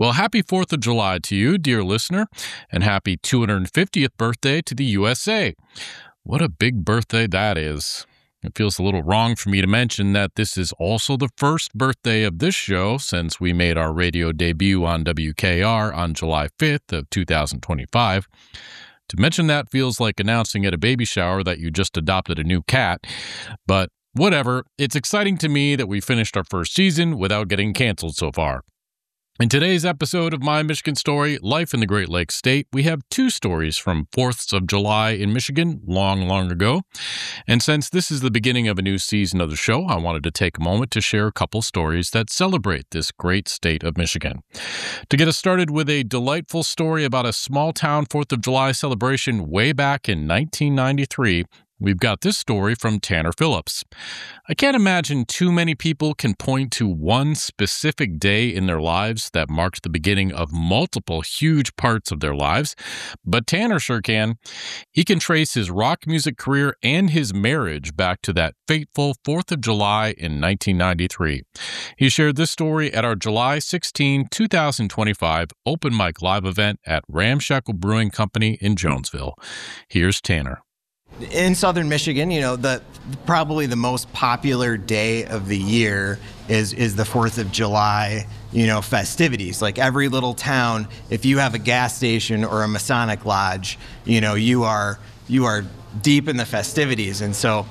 Well, happy 4th of July to you, dear listener, and happy 250th birthday to the USA. What a big birthday that is. It feels a little wrong for me to mention that this is also the first birthday of this show since we made our radio debut on WKR on July 5th of 2025. To mention that feels like announcing at a baby shower that you just adopted a new cat, but whatever. It's exciting to me that we finished our first season without getting canceled so far. In today's episode of My Michigan Story, Life in the Great Lakes State, we have two stories from 4th of July in Michigan, long ago. And since this is the beginning of a new season of the show, I wanted to take a moment to share a couple stories that celebrate this great state of Michigan. To get us started with a delightful story about a small-town 4th of July celebration way back in 1993, we've got this story from Tanner Phillips. I can't imagine too many people can point to one specific day in their lives that marked the beginning of multiple huge parts of their lives, but Tanner sure can. He can trace his rock music career and his marriage back to that fateful 4th of July in 1993. He shared this story at our July 16, 2025 Open Mic Live event at Ramshackle Brewing Company in Jonesville. Here's Tanner. In southern Michigan, probably the most popular day of the year is the 4th of July, festivities. Like every little town, if you have a gas station or a Masonic lodge, you are deep in the festivities. And so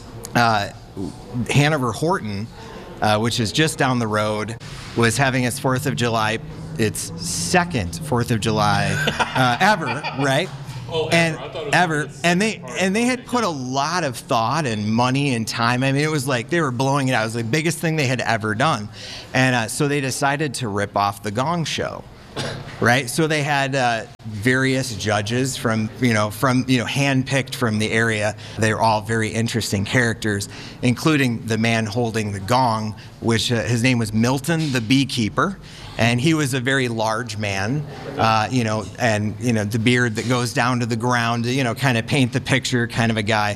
Hanover Horton, which is just down the road, was having its 4th of July, its second 4th of July ever, right? Oh, and they had put a lot of thought and money and time. I mean, it was like they were blowing it out. It was the biggest thing they had ever done, and so they decided to rip off the Gong Show, right? So they had various judges from handpicked from the area. They were all very interesting characters, including the man holding the gong, which his name was Milton the Beekeeper. And he was a very large man, and the beard that goes down to the ground, kind of paint the picture kind of a guy.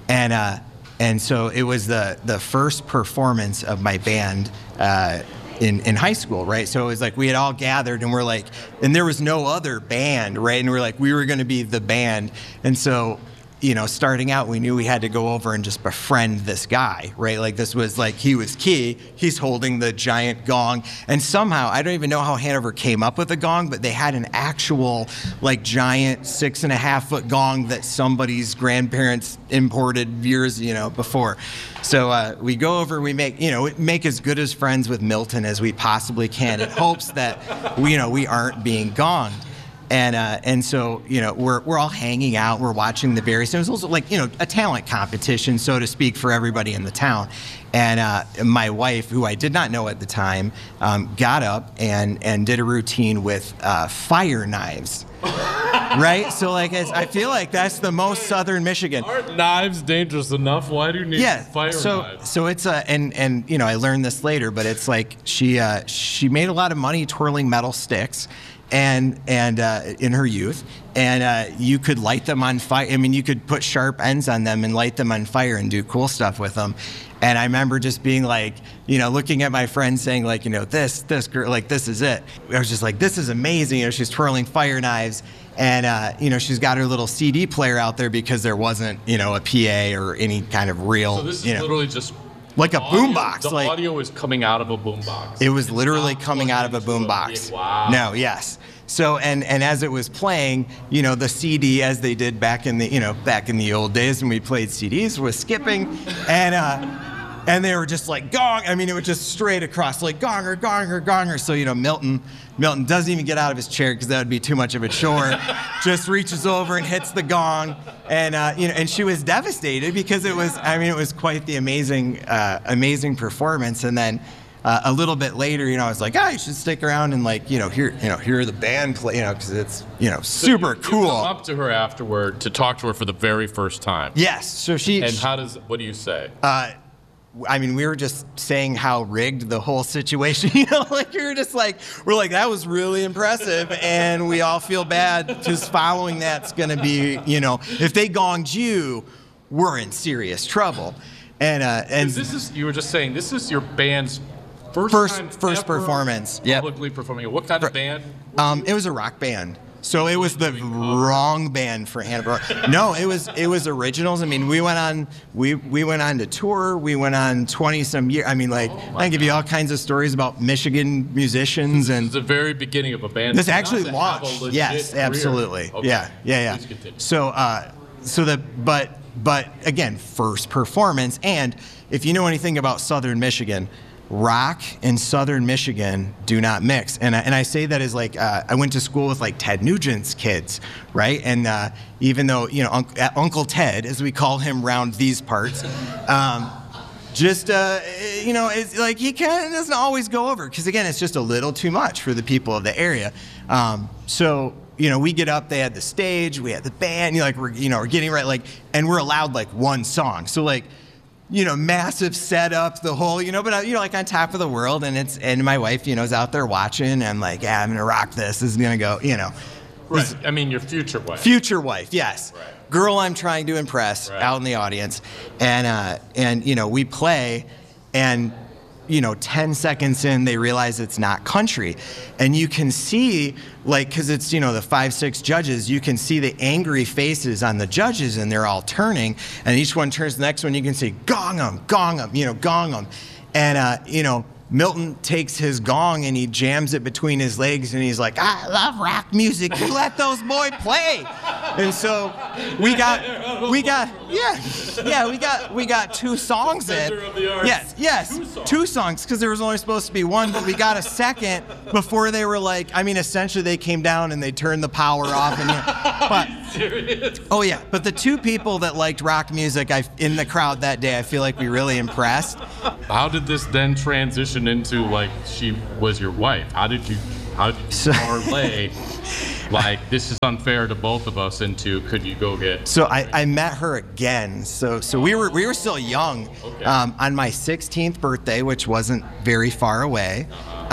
And so it was the first performance of my band in high school, right? So it was like we had all gathered and we're like, and there was no other band, right? And we're like, we were going to be the band. And so, starting out, we knew we had to go over and just befriend this guy, right? Like this was like, he was key. He's holding the giant gong. And somehow, I don't even know how Hanover came up with a gong, but they had an actual like giant 6.5-foot gong that somebody's grandparents imported years, before. So we go over, we make as good as friends with Milton as we possibly can in hopes that, we aren't being gonged. And so, we're all hanging out, we're watching the various, it was also like, a talent competition, so to speak, for everybody in the town. And my wife, who I did not know at the time, got up and did a routine with fire knives. Right? So I feel like that's the most southern Michigan. Aren't knives dangerous enough? Why do you need fire knives? So it's and I learned this later, but it's like she made a lot of money twirling metal sticks. And in her youth, and you could light them on fire. I mean, you could put sharp ends on them and light them on fire and do cool stuff with them. And I remember just being like, looking at my friend saying like, this girl, like, this is it. I was just like, this is amazing. She's twirling fire knives. And, she's got her little CD player out there because there wasn't, a PA or any kind of real, So this is literally just like a boombox. The audio is coming out of a boombox. It was literally coming out of a boombox. Wow. No, yes. So and as it was playing, the CD, as they did back in the old days when we played CDs, was skipping, and they were just like gong. I mean, it was just straight across like gonger, gonger, gonger. So Milton doesn't even get out of his chair because that would be too much of a chore. Just reaches over and hits the gong, and and she was devastated because it was quite the amazing performance. And then a little bit later, I was like, you should stick around and hear the band play, because it's super cool. You come up to her afterward to talk to her for the very first time. Yes. So what do you say? We were just saying how rigged the whole situation, we're like, that was really impressive, and we all feel bad because following that's going to be, if they gonged you, we're in serious trouble. And you were just saying, this is your band's First performance. Yep. Publicly performing. What kind of band? It was a rock band. So it was the wrong band for Hannibal. No, it was originals. I mean, we went on to tour. We went on 20-some years. I mean, like, I can give you all kinds of stories about Michigan musicians and. It's the very beginning of a band. This actually launched. Yes, career. Absolutely. Okay. Yeah. Please continue. But again, first performance, and if you know anything about Southern Michigan, rock and Southern Michigan do not mix. And I say that as like, I went to school with like Ted Nugent's kids, right? And even though, Uncle Ted, as we call him round these parts, it's like he kind of doesn't always go over because, again, it's just a little too much for the people of the area. We get up, they had the stage, we had the band, we're getting right, like, and we're allowed like one song. So like, massive setup, the whole, but like on top of the world, and my wife, is out there watching, and like, yeah, I'm gonna rock this. This is gonna go, Right. I mean, your future wife. Future wife, yes. Right. Girl, I'm trying to impress out in the audience, and we play, and 10 seconds in, they realize it's not country. And you can see, like, because it's, the 5-6 judges, you can see the angry faces on the judges, and they're all turning, and each one turns to the next one, you can see, gong 'em, gong 'em, gong 'em. And, Milton takes his gong and he jams it between his legs, and he's like, I love rock music. You let those boys play. And so we got two songs in. Yes, two songs, because there was only supposed to be one, but we got a second before they were like, essentially they came down and they turned the power off. But the two people that liked rock music in the crowd that day, I feel like we really impressed. How did this then transition into, like, she was your wife? How did you parlay, like, this is unfair to both of us, into could you go get? So I met her again. So we were still young. Okay. On my 16th birthday, which wasn't very far away.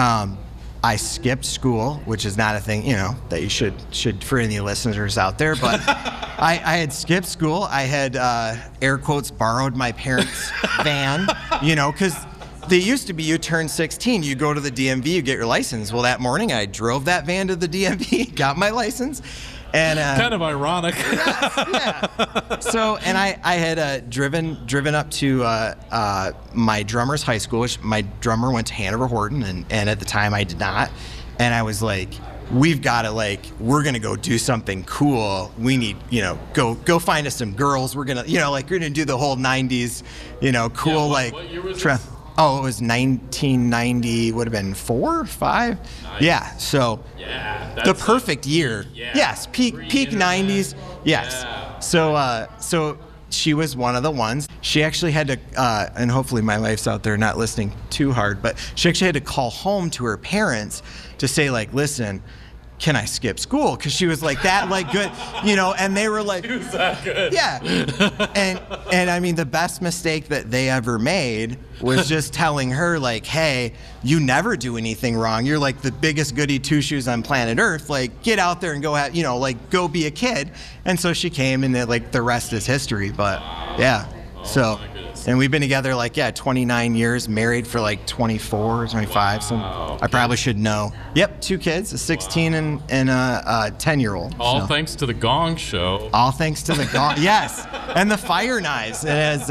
I skipped school, which is not a thing, that you should for any listeners out there. But I had skipped school. I had, air quotes, borrowed my parents' van, because they used to be, you turn 16, you go to the DMV, you get your license. Well, that morning I drove that van to the DMV, got my license. And kind of ironic. Yeah. So, and I had driven up to my drummer's high school, which my drummer went to Hanover Horton, and at the time I did not. And I was like, we've got to, like, we're going to go do something cool. We need, go find us some girls. We're going to, we're going to do the whole 90s, cool, what year was this? Oh, it was 1990, would have been 4, 5? Nice. Yeah, so the perfect year. Yeah. Yes, peak 90s. Yes. Yeah. So she was one of the ones. She actually had to, and hopefully my wife's out there not listening too hard, but she actually had to call home to her parents to say, like, listen, can I skip school? Because she was like that, like, good, and they were like, Who's that good? Yeah. And I mean, the best mistake that they ever made was just telling her, like, hey, you never do anything wrong. You're like the biggest goody two shoes on planet Earth. Like, get out there and go have, go be a kid. And so she came, and the rest is history. But yeah. So, and we've been together 29 years, married for 24, 25. So I probably should know. Yep, 2 kids, a 16 and a 10-year-old. All thanks to the Gong Show. All thanks to the Gong, yes, and the fire knives.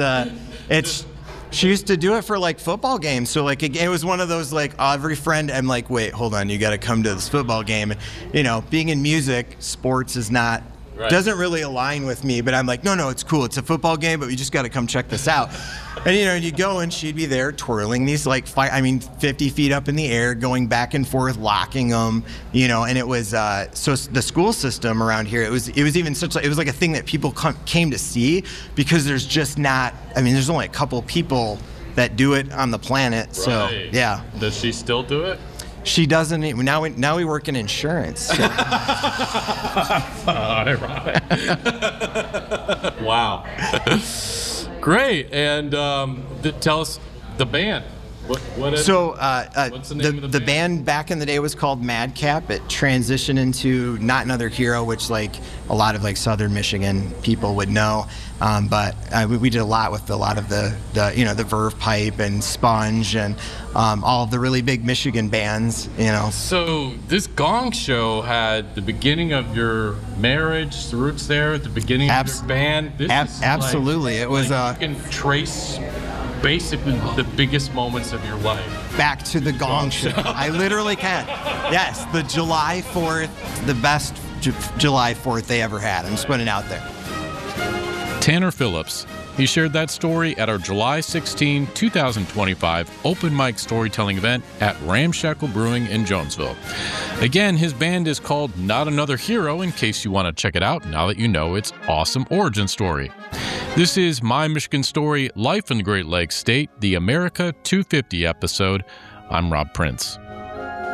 She used to do it for football games. So it was one of those every friend. I'm like, wait, hold on, you got to come to this football game. Being in music, sports is not. Right. Doesn't really align with me, but I'm like, no, it's cool. It's a football game, but we just got to come check this out. And, you go, and she'd be there twirling these 50 feet up in the air, going back and forth, locking them, and it was, so the school system around here, it was even it was like a thing that people came to see, because there's just not, there's only a couple people that do it on the planet. Right. So, yeah. Does she still do it? She doesn't. Now we work in insurance. So. Ironic. Wow. Great. And tell us the band. So what's the name of the band back in the day was called Madcap. It transitioned into Not Another Hero, which like a lot of like Southern Michigan people would know. But we did a lot with a lot of the Verve Pipe and Sponge and all of the really big Michigan bands. So this Gong Show had the beginning of your marriage, the roots there, at the beginning of your band. Absolutely, it was. You can trace basically the biggest moments of your life back to the Gong Show. I literally can. Yes, the July 4th, the best July 4th they ever had. I'm just putting it out there. Tanner Phillips. He shared that story at our July 16, 2025 open mic storytelling event at Ramshackle Brewing in Jonesville. Again, his band is called Not Another Hero in case you want to check it out now that you know its awesome origin story. This is My Michigan Story, Life in the Great Lakes State, the America 250 episode. I'm Rob Prince.